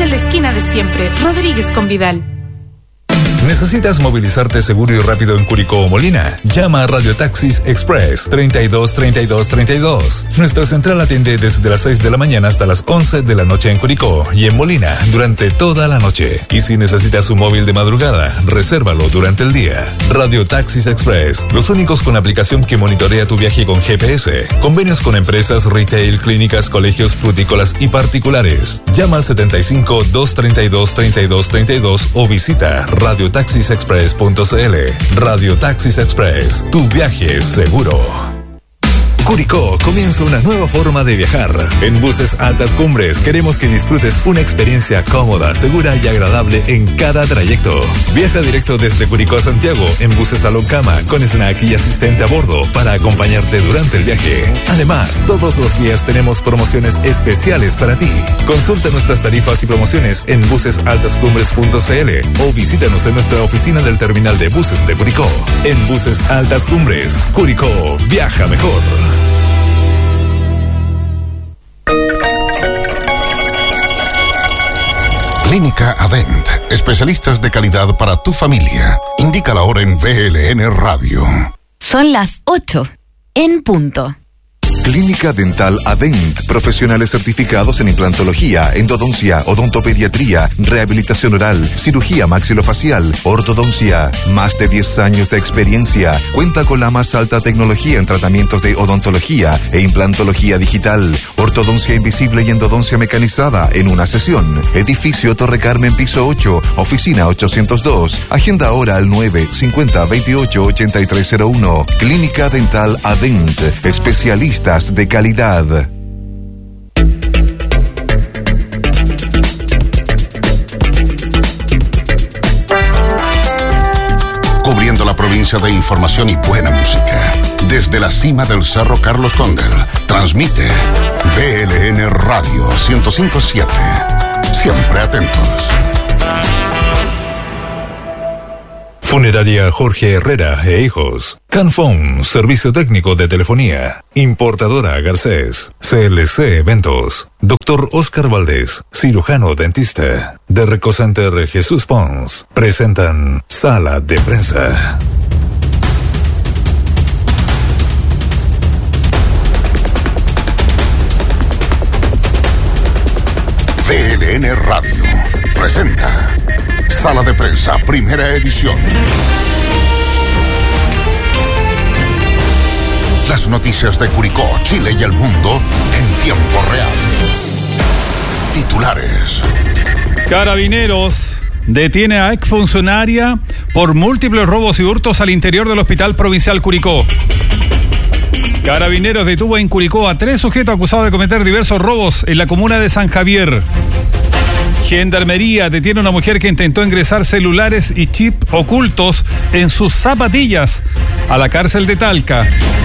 en la esquina de siempre, Rodríguez con Vidal. ¿Necesitas movilizarte seguro y rápido en Curicó o Molina? Llama a Radio Taxis Express 32 32 32. Nuestra central atiende desde las 6 de la mañana hasta las 11 de la noche en Curicó y en Molina durante toda la noche. Y si necesitas un móvil de madrugada, resérvalo durante el día. Radio Taxis Express, los únicos con aplicación que monitorea tu viaje con GPS. Convenios con empresas, retail, clínicas, colegios, frutícolas y particulares. Llama al 75 232 32 32 o visita radiotaxisexpress.cl. Radio Taxis Express, tu viaje es seguro. Curicó comienza una nueva forma de viajar. En Buses Altas Cumbres queremos que disfrutes una experiencia cómoda, segura y agradable en cada trayecto. Viaja directo desde Curicó a Santiago en buses Salón Cama con snack y asistente a bordo para acompañarte durante el viaje. Además, todos los días tenemos promociones especiales para ti. Consulta nuestras tarifas y promociones en busesaltascumbres.cl o visítanos en nuestra oficina del terminal de buses de Curicó. En Buses Altas Cumbres, Curicó, viaja mejor. Clínica Adent, especialistas de calidad para tu familia. Indica la hora en VLN Radio. Son las 8, en punto. Clínica Dental Adent, profesionales certificados en implantología, endodoncia, odontopediatría, rehabilitación oral, cirugía maxilofacial, ortodoncia. Más de 10 años de experiencia. Cuenta con la más alta tecnología en tratamientos de odontología e implantología digital, ortodoncia invisible y endodoncia mecanizada en una sesión. Edificio Torre Carmen, piso 8, oficina 802. Agenda ahora al 950-28-8301. Clínica Dental Adent, especialistas de calidad. Cubriendo la provincia de información y buena música. Desde la cima del Cerro Carlos Condel, transmite VLN Radio 105.7. Siempre atentos. Funeraria Jorge Herrera e Hijos. Canfón, servicio técnico de telefonía. Importadora Garcés. CLC Eventos. Dr. Oscar Valdés, cirujano dentista. De Recocenter Jesús Pons. Presentan Sala de Prensa. VLN Radio presenta Sala de Prensa, primera edición. Las noticias de Curicó, Chile y el mundo en tiempo real. Titulares. Carabineros detiene a exfuncionaria por múltiples robos y hurtos al interior del Hospital Provincial Curicó. Carabineros detuvo en Curicó a 3 sujetos acusados de cometer diversos robos en la comuna de San Javier. Gendarmería detiene a una mujer que intentó ingresar celulares y chip ocultos en sus zapatillas a la cárcel de Talca.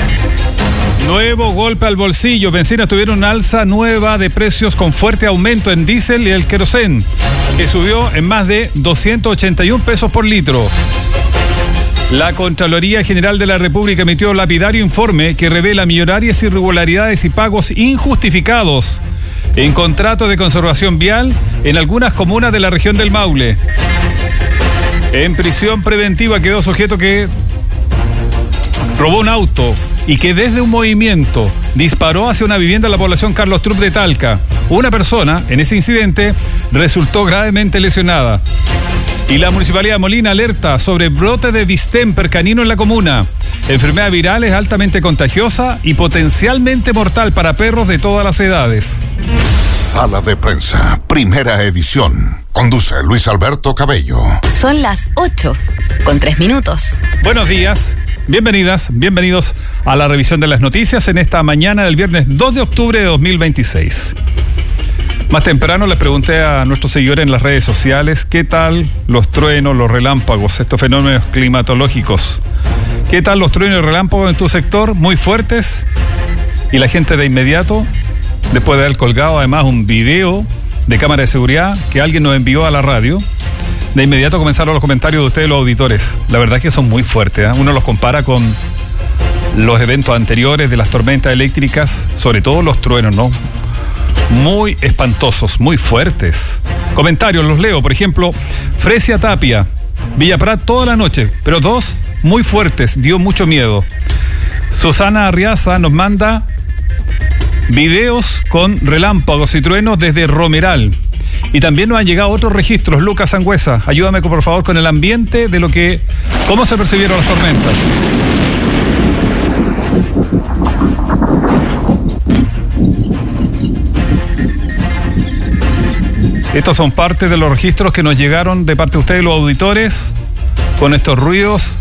Nuevo golpe al bolsillo. Bencinas tuvieron una alza nueva de precios con fuerte aumento en diésel y el querosén, que subió en más de 281 pesos por litro. La Contraloría General de la República emitió lapidario informe que revela millonarias irregularidades y pagos injustificados en contratos de conservación vial en algunas comunas de la región del Maule. En prisión preventiva quedó sujeto que robó un auto y que desde un movimiento disparó hacia una vivienda en la población Carlos Trupp de Talca. Una persona en ese incidente resultó gravemente lesionada. Y la Municipalidad de Molina alerta sobre brote de distemper canino en la comuna. Enfermedad viral es altamente contagiosa y potencialmente mortal para perros de todas las edades. Sala de Prensa, primera edición. Conduce Luis Alberto Cabello. Son las 8, con 3 minutos. Buenos días, bienvenidas, bienvenidos a la revisión de las noticias en esta mañana del viernes 2 de octubre de 2026. Más temprano les pregunté a nuestros seguidores en las redes sociales qué tal los truenos, los relámpagos, estos fenómenos climatológicos. ¿Qué tal los truenos y relámpagos en tu sector? Muy fuertes. Y la gente de inmediato, después de haber colgado además un video de cámara de seguridad que alguien nos envió a la radio, de inmediato comenzaron los comentarios de ustedes, los auditores. La verdad es que son muy fuertes, ¿eh? Uno los compara con los eventos anteriores de las tormentas eléctricas, sobre todo los truenos, ¿no? Muy espantosos, muy fuertes. Comentarios, los leo. Por ejemplo, Fresia Tapia, Villa Prat toda la noche, pero 2 muy fuertes, dio mucho miedo. Susana Arriaza nos manda videos con relámpagos y truenos desde Romeral. Y también nos han llegado otros registros. Lucas Sangüesa, ayúdame por favor con el ambiente de cómo se percibieron las tormentas. Estos son parte de los registros que nos llegaron de parte de ustedes, los auditores, con estos ruidos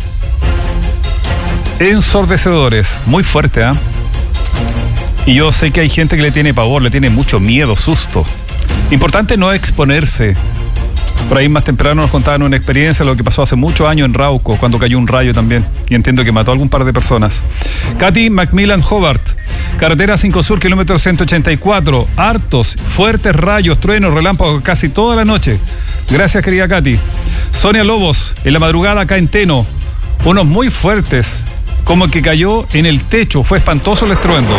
ensordecedores. Muy fuerte, ¿ah? Y yo sé que hay gente que le tiene pavor, le tiene mucho miedo, susto. Importante no exponerse. Por ahí más temprano nos contaban una experiencia, lo que pasó hace muchos años en Rauco, cuando cayó un rayo también. Y entiendo que mató a algún par de personas. Katy Macmillan Hobart, carretera 5 Sur, kilómetro 184. Hartos, fuertes rayos, truenos, relámpagos casi toda la noche. Gracias, querida Katy. Sonia Lobos, en la madrugada acá en Teno. Unos muy fuertes, como que cayó en el techo. Fue espantoso el estruendo.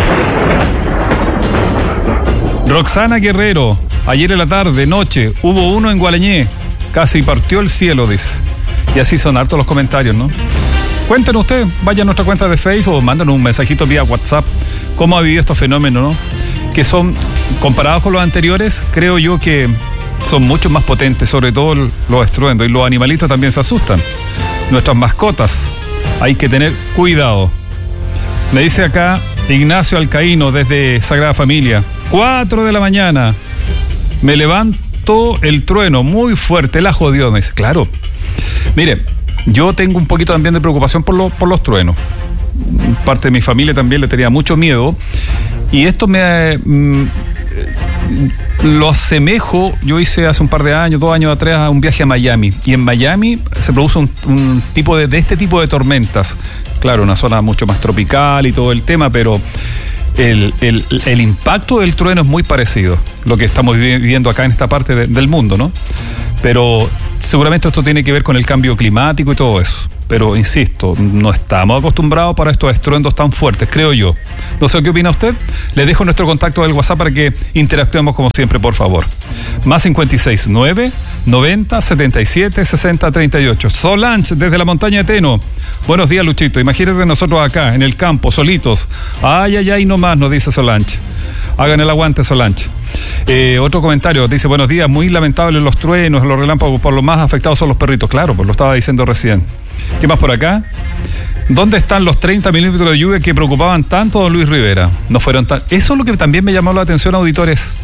Roxana Guerrero, ayer en la tarde, noche, hubo uno en Gualañé, casi partió el cielo, dice. Y así son hartos los comentarios, ¿no? Cuéntenos usted, vaya a nuestra cuenta de Facebook o mándanos un mensajito vía WhatsApp, cómo ha vivido estos fenómenos, ¿no? Que son, comparados con los anteriores, creo yo que son mucho más potentes, sobre todo los estruendos, y los animalitos también se asustan. Nuestras mascotas, hay que tener cuidado. Me dice acá Ignacio Alcaíno desde Sagrada Familia, 4 de la mañana, me levanto el trueno muy fuerte, la jodió, me dice. Claro, mire, yo tengo un poquito también de preocupación por los truenos. Parte de mi familia también le tenía mucho miedo, y esto lo asemejo. Yo hice hace un par de años, 2 años atrás, un viaje a Miami, y en Miami se produce un tipo de este tipo de tormentas. Claro, una zona mucho más tropical y todo el tema, pero el impacto del trueno es muy parecido, lo que estamos viviendo acá en esta parte del mundo, ¿no? Pero seguramente esto tiene que ver con el cambio climático y todo eso. Pero insisto, no estamos acostumbrados para estos estruendos tan fuertes, creo yo. No sé qué opina usted. Le dejo nuestro contacto del WhatsApp para que interactuemos como siempre, por favor. Más 569 90 77 60 38. Solange, desde la montaña de Teno. Buenos días, Luchito. Imagínate nosotros acá, en el campo, solitos. Ay, ay, ay, no más, nos dice Solange. Hagan el aguante, Solange. Otro comentario, dice, buenos días, muy lamentables los truenos, los relámpagos, por lo más afectados son los perritos. Claro, pues lo estaba diciendo recién. ¿Qué más por acá? ¿Dónde están los 30 milímetros de lluvia que preocupaban tanto a don Luis Rivera? No fueron tan... Eso es lo que también me llamó la atención, auditores.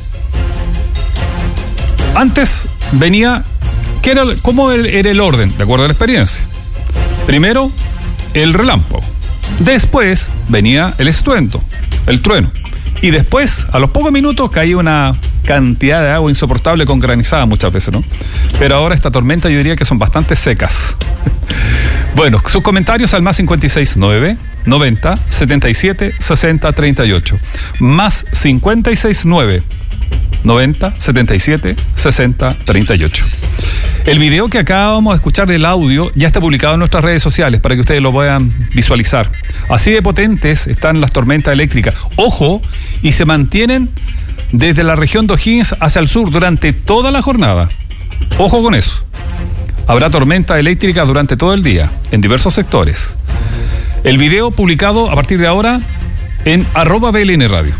Antes venía... ¿Cómo era el orden? De acuerdo a la experiencia. Primero, el relámpago. Después venía el estruendo, el trueno. Y después, a los pocos minutos, caía una cantidad de agua insoportable con granizada muchas veces, ¿no? Pero ahora esta tormenta yo diría que son bastante secas. Bueno, sus comentarios al más 569 90 77 60 38. Más 569 90 77 60 38. El video que acabamos de escuchar del audio ya está publicado en nuestras redes sociales para que ustedes lo puedan visualizar. Así de potentes están las tormentas eléctricas. Ojo, y se mantienen desde la región de O'Higgins hacia el sur durante toda la jornada. Ojo con eso. Habrá tormenta eléctrica durante todo el día, en diversos sectores. El video publicado a partir de ahora en @BLN Radio.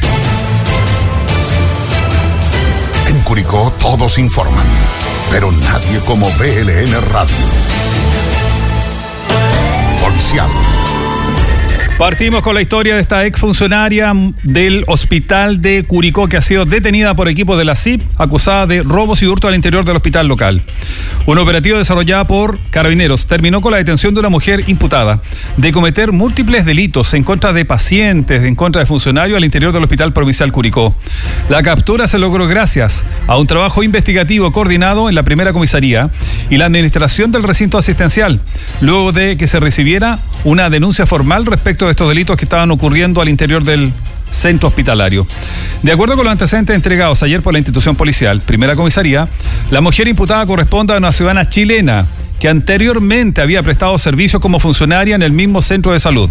En Curicó todos informan, pero nadie como BLN Radio. Policial. Partimos con la historia de esta exfuncionaria del hospital de Curicó que ha sido detenida por equipos de la CIP acusada de robos y hurto al interior del hospital local. Un operativo desarrollado por Carabineros terminó con la detención de una mujer imputada de cometer múltiples delitos en contra de pacientes, en contra de funcionarios al interior del Hospital Provincial Curicó. La captura se logró gracias a un trabajo investigativo coordinado en la primera comisaría y la administración del recinto asistencial, luego de que se recibiera una denuncia formal respecto de estos delitos que estaban ocurriendo al interior del centro hospitalario. De acuerdo con los antecedentes entregados ayer por la institución policial, primera comisaría, la mujer imputada corresponde a una ciudadana chilena que anteriormente había prestado servicio como funcionaria en el mismo centro de salud.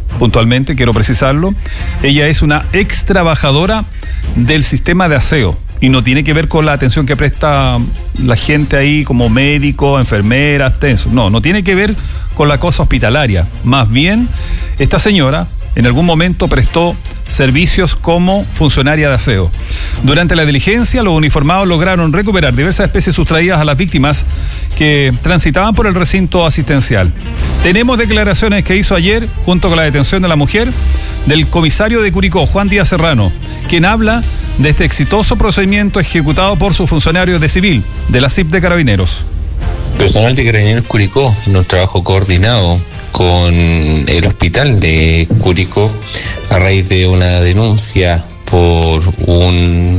Puntualmente, quiero precisarlo, ella es una ex trabajadora del sistema de aseo, y no tiene que ver con la atención que presta la gente ahí como médicos, enfermeras, no tiene que ver con la cosa hospitalaria. Más bien, esta señora en algún momento prestó servicios como funcionaria de aseo. Durante la diligencia, los uniformados lograron recuperar diversas especies sustraídas a las víctimas que transitaban por el recinto asistencial. Tenemos declaraciones que hizo ayer, junto con la detención de la mujer, del comisario de Curicó, Juan Díaz Serrano, quien habla de este exitoso procedimiento ejecutado por sus funcionarios de civil, de la CIP de Carabineros. Personal de Carabineros Curicó, en un trabajo coordinado con el hospital de Curicó, a raíz de una denuncia por un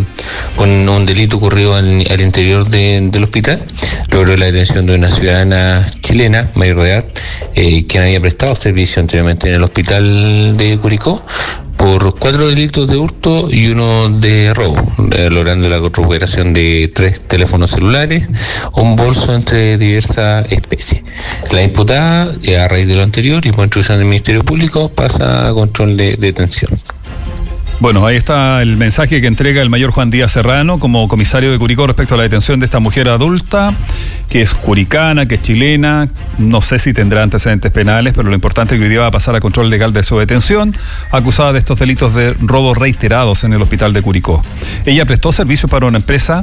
delito ocurrido al interior del hospital, logró la detención de una ciudadana chilena mayor de edad, quien había prestado servicio anteriormente en el hospital de Curicó por 4 delitos de hurto y 1 de robo, logrando la recuperación de 3 teléfonos celulares, un bolso entre diversas especies. La imputada, a raíz de lo anterior y por instrucción del Ministerio Público, pasa a control de detención. Bueno, ahí está el mensaje que entrega el mayor Juan Díaz Serrano como comisario de Curicó respecto a la detención de esta mujer adulta, que es curicana, que es chilena. No sé si tendrá antecedentes penales, pero lo importante es que hoy día va a pasar a control legal de su detención, acusada de estos delitos de robos reiterados en el hospital de Curicó. Ella prestó servicio para una empresa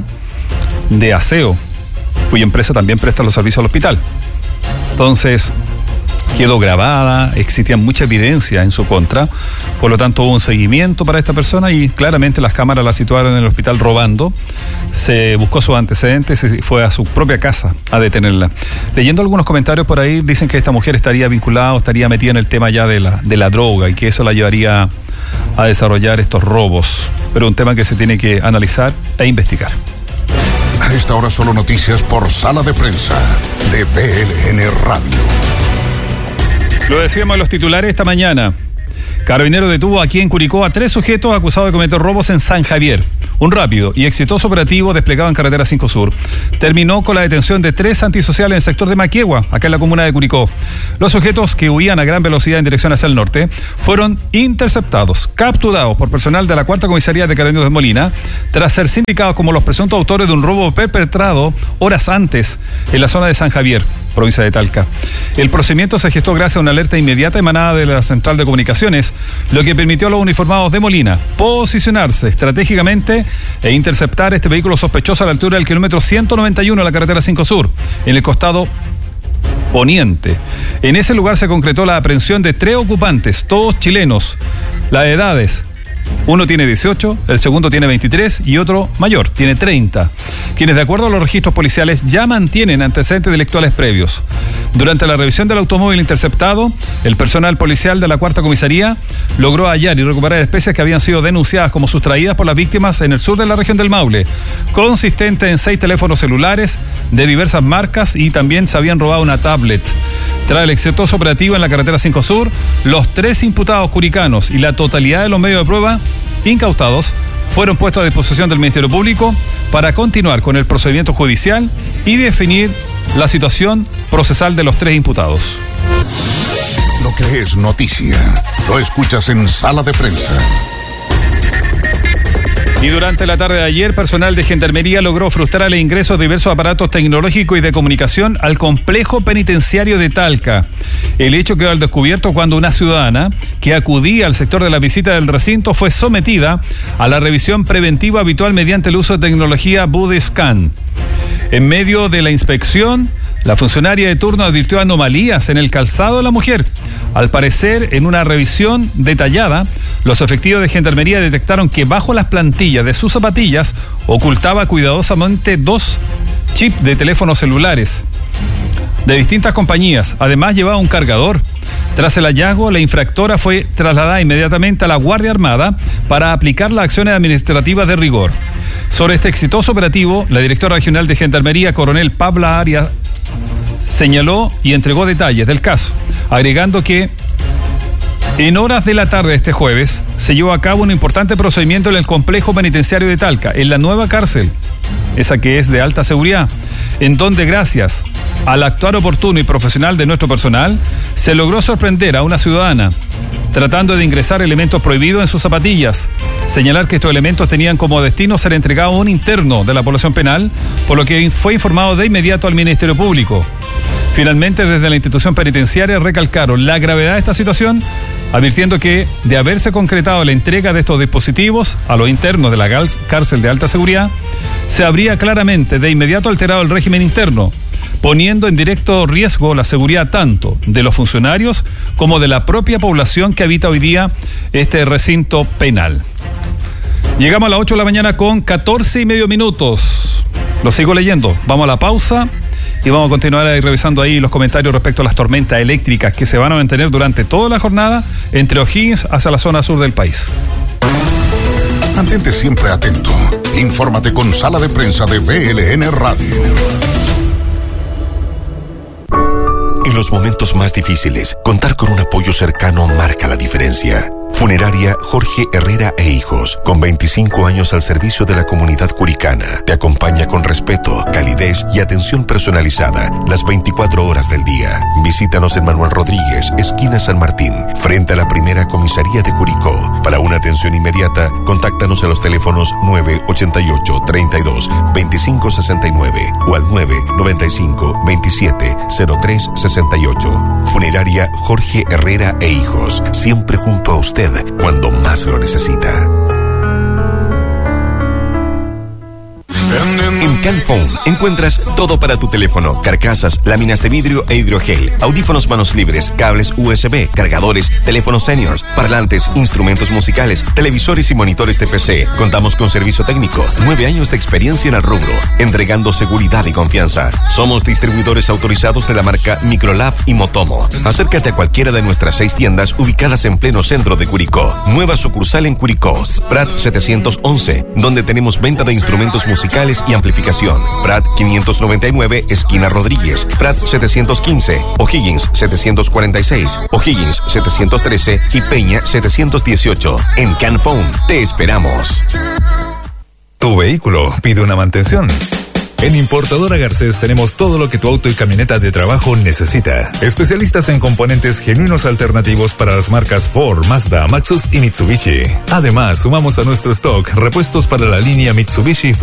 de aseo, cuya empresa también presta los servicios al hospital. Entonces, quedó grabada, existía mucha evidencia en su contra, por lo tanto hubo un seguimiento para esta persona y claramente las cámaras la situaron en el hospital robando. Se buscó sus antecedentes y fue a su propia casa a detenerla. Leyendo algunos comentarios por ahí, dicen que esta mujer estaría vinculada o estaría metida en el tema ya de la droga y que eso la llevaría a desarrollar estos robos, pero un tema que se tiene que analizar e investigar. A esta hora solo noticias por Sala de Prensa de VLN Radio. Lo decíamos en los titulares esta mañana. Carabineros detuvo aquí en Curicó a 3 sujetos acusados de cometer robos en San Javier. Un rápido y exitoso operativo desplegado en Carretera 5 Sur terminó con la detención de 3 antisociales en el sector de Maquiegua, acá en la comuna de Curicó. Los sujetos, que huían a gran velocidad en dirección hacia el norte, fueron interceptados, capturados por personal de la 4ª Comisaría de Carabineros de Molina, tras ser sindicados como los presuntos autores de un robo perpetrado horas antes en la zona de San Javier, provincia de Talca. El procedimiento se gestó gracias a una alerta inmediata emanada de la Central de Comunicaciones, lo que permitió a los uniformados de Molina posicionarse estratégicamente e interceptar este vehículo sospechoso a la altura del kilómetro 191 de la Carretera 5 Sur, en el costado poniente. En ese lugar se concretó la aprehensión de 3 ocupantes, todos chilenos. Las edades: uno tiene 18, el segundo tiene 23 y otro mayor, tiene 30, quienes de acuerdo a los registros policiales ya mantienen antecedentes delictuales previos. Durante la revisión del automóvil interceptado, el personal policial de la 4ª Comisaría logró hallar y recuperar especies que habían sido denunciadas como sustraídas por las víctimas en el sur de la región del Maule, consistente en 6 teléfonos celulares de diversas marcas, y también se habían robado una tablet. Tras el exitoso operativo en la Carretera 5 Sur, los 3 imputados curicanos y la totalidad de los medios de prueba incautados fueron puestos a disposición del Ministerio Público para continuar con el procedimiento judicial y definir la situación procesal de los 3 imputados. Lo que es noticia, lo escuchas en Sala de Prensa. Y durante la tarde de ayer, personal de Gendarmería logró frustrar el ingreso de diversos aparatos tecnológicos y de comunicación al complejo penitenciario de Talca. El hecho quedó al descubierto cuando una ciudadana que acudía al sector de la visita del recinto fue sometida a la revisión preventiva habitual mediante el uso de tecnología Budescan. En medio de la inspección, la funcionaria de turno advirtió anomalías en el calzado de la mujer. Al parecer, en una revisión detallada, los efectivos de Gendarmería detectaron que bajo las plantillas de sus zapatillas ocultaba cuidadosamente 2 chips de teléfonos celulares de distintas compañías. Además, llevaba un cargador. Tras el hallazgo, la infractora fue trasladada inmediatamente a la Guardia Armada para aplicar las acciones administrativas de rigor. Sobre este exitoso operativo, la directora regional de Gendarmería, coronel Pabla Arias, señaló y entregó detalles del caso, agregando que en horas de la tarde de este jueves se llevó a cabo un importante procedimiento en el complejo penitenciario de Talca, en la nueva cárcel, esa que es de alta seguridad, en donde gracias al actuar oportuno y profesional de nuestro personal se logró sorprender a una ciudadana tratando de ingresar elementos prohibidos en sus zapatillas. Señalar que estos elementos tenían como destino ser entregados a un interno de la población penal, por lo que fue informado de inmediato al Ministerio Público. Finalmente, desde la institución penitenciaria recalcaron la gravedad de esta situación, advirtiendo que, de haberse concretado la entrega de estos dispositivos a los internos de la cárcel de alta seguridad, se habría claramente de inmediato alterado el régimen interno, poniendo en directo riesgo la seguridad tanto de los funcionarios como de la propia población que habita hoy día este recinto penal. Llegamos a las 8 de la mañana con 14:30 minutos. Lo sigo leyendo. Vamos a la pausa y vamos a continuar ahí revisando ahí los comentarios respecto a las tormentas eléctricas que se van a mantener durante toda la jornada entre O'Higgins hacia la zona sur del país. Mantente siempre atento. Infórmate con Sala de Prensa de VLN Radio. En los momentos más difíciles, contar con un apoyo cercano marca la diferencia. Funeraria Jorge Herrera e Hijos, con 25 años al servicio de la comunidad curicana, te acompaña con respeto, calidez y atención personalizada las 24 horas del día. Visítanos en Manuel Rodríguez, esquina San Martín, frente a la primera comisaría de Curicó. Para una atención inmediata, contáctanos a los teléfonos 988 32 25 69 o al 995 27 03 68. Funeraria Jorge Herrera e Hijos, siempre junto a usted cuando más lo necesita. En Canphone encuentras todo para tu teléfono: carcasas, láminas de vidrio e hidrogel, audífonos manos libres, cables USB, cargadores, teléfonos seniors, parlantes, instrumentos musicales, televisores y monitores de PC. Contamos con servicio técnico, 9 años de experiencia en el rubro, entregando seguridad y confianza. Somos distribuidores autorizados de la marca Microlab y Motomo. Acércate a cualquiera de nuestras 6 tiendas ubicadas en pleno centro de Curicó. Nueva sucursal en Curicó, Prat 711, donde tenemos venta de instrumentos musicales y amplificación. Prat 599, esquina Rodríguez. Prat 715, O'Higgins 746, O'Higgins 713 y Peña 718. En Canphone te esperamos. Tu vehículo pide una mantención. En Importadora Garcés tenemos todo lo que tu auto y camioneta de trabajo necesita. Especialistas en componentes genuinos alternativos para las marcas Ford, Mazda, Maxus y Mitsubishi. Además, sumamos a nuestro stock repuestos para la línea Mitsubishi